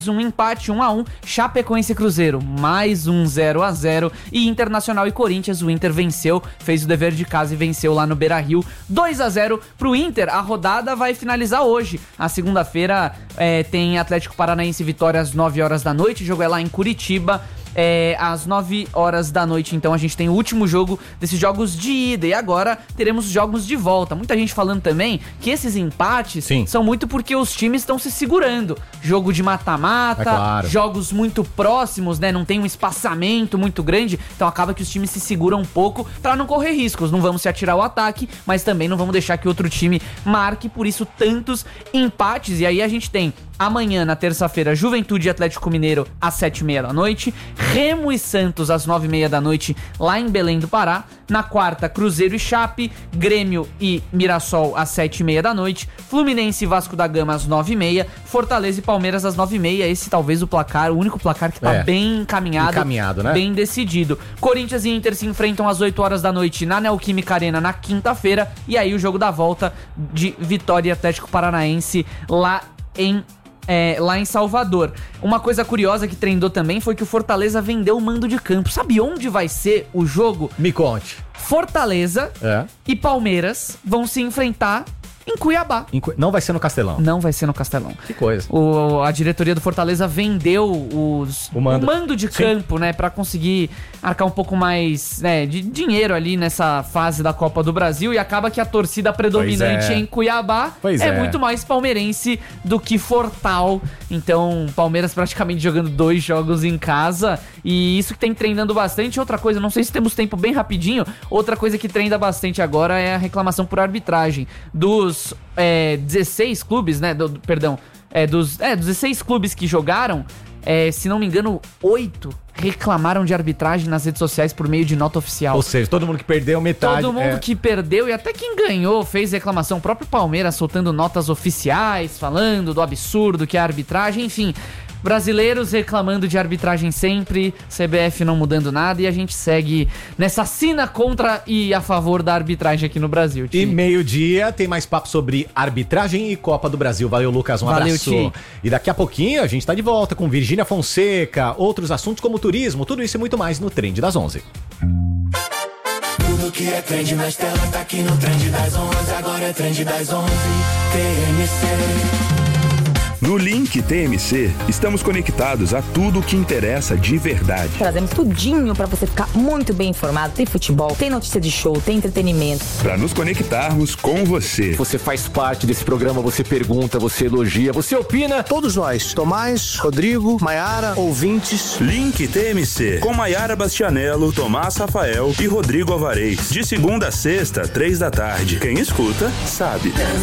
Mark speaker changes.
Speaker 1: um empate 1-1, Chapecoense e Cruzeiro, mais um 0-0, e Internacional e Corinthians, o Inter venceu, fez o dever de casa e venceu lá no Beira-Rio, 2-0 pro Inter. A rodada vai finalizar hoje, a segunda-feira tem Atlético Paranaense e Vitória às 9 horas da noite, o jogo é lá em Curitiba. Às 9 horas da noite, então a gente tem o último jogo desses jogos de ida, e agora teremos jogos de volta. Muita gente falando também que esses empates são muito porque os times estão se segurando. Jogo de mata-mata, claro. Jogos muito próximos, né? Não tem um espaçamento muito grande, então acaba que os times se seguram um pouco pra não correr riscos. Não vamos se atirar ao ataque, mas também não vamos deixar que outro time marque, por isso tantos empates. E aí a gente tem amanhã, na terça-feira, Juventude e Atlético Mineiro às 7h30 da noite, Remo e Santos às 9h30 da noite lá em Belém do Pará. Na quarta, Cruzeiro e Chape, Grêmio e Mirassol às 7h30 da noite, Fluminense e Vasco da Gama às 9h30, Fortaleza e Palmeiras às 9h30. Esse talvez o único placar que tá bem encaminhado, né? Bem decidido. Corinthians e Inter se enfrentam às 8 horas da noite na Neoquímica Arena na quinta-feira, e aí o jogo da volta de Vitória e Atlético Paranaense lá em Salvador. Uma coisa curiosa que trendou também foi que o Fortaleza vendeu o mando de campo. Sabe onde vai ser o jogo?
Speaker 2: Me conte.
Speaker 1: Fortaleza e Palmeiras vão se enfrentar em Cuiabá.
Speaker 2: Não vai ser no Castelão.
Speaker 1: Não vai ser no Castelão.
Speaker 2: Que coisa.
Speaker 1: A diretoria do Fortaleza vendeu o mando de campo, né, pra conseguir arcar um pouco mais, né, de dinheiro ali nessa fase da Copa do Brasil, e acaba que a torcida predominante em Cuiabá é muito mais palmeirense do que Fortal. Então, Palmeiras praticamente jogando 2 jogos em casa, e isso que tem treinando bastante. Outra coisa, não sei se temos tempo bem rapidinho, outra coisa que treina bastante agora é a reclamação por arbitragem dos 16 clubes, né, dos 16 clubes que jogaram, se não me engano, 8 reclamaram de arbitragem nas redes sociais por meio de nota oficial.
Speaker 2: Ou seja, todo mundo que perdeu metade.
Speaker 1: Todo mundo que perdeu, e até quem ganhou fez reclamação. O próprio Palmeiras soltando notas oficiais, falando do absurdo que é a arbitragem, enfim. Brasileiros reclamando de arbitragem sempre, CBF não mudando nada, e a gente segue nessa sina contra e a favor da arbitragem aqui no Brasil. Ti.
Speaker 2: E meio-dia tem mais papo sobre arbitragem e Copa do Brasil. Valeu, Lucas, abraço. Ti. E daqui a pouquinho a gente tá de volta com Virgínia Fonseca, outros assuntos como turismo, tudo isso e muito mais no Trend das 11.
Speaker 3: Tudo que é trend nas telas tá aqui no Trend das 11, agora é Trend das 11, TMC.
Speaker 4: No Link TMC, estamos conectados a tudo o que interessa de verdade.
Speaker 5: Trazemos tudinho pra você ficar muito bem informado. Tem futebol, tem notícia de show, tem entretenimento.
Speaker 4: Pra nos conectarmos com você.
Speaker 6: Você faz parte desse programa, você pergunta, você elogia, você opina.
Speaker 7: Todos nós, Tomás, Rodrigo, Maiara, ouvintes.
Speaker 4: Link TMC, com Maiara Bastianello, Tomás Rafael e Rodrigo Alvarez. De segunda a sexta, 3 da tarde. Quem escuta, sabe.